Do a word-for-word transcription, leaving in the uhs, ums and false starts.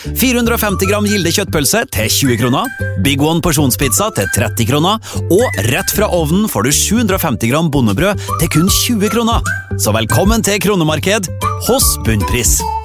fire hundre og femti gram Gilde kjøttpølse til tjue kroner, Big One porsjonspizza til tretti kroner, og rett fra ovnen får du sju hundre og femti gram bondebrød til kun tjue kroner. Så velkommen til kronemarked hos Bunnpris.